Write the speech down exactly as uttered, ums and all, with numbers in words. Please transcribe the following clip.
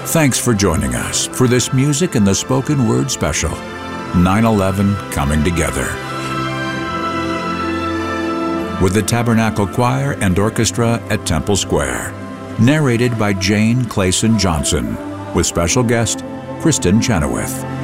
Thanks for joining us for this Music and the Spoken Word special, nine eleven Coming Together, with the Tabernacle Choir and Orchestra at Temple Square. Narrated by Jane Clayson Johnson, with special guest Kristen Chenoweth.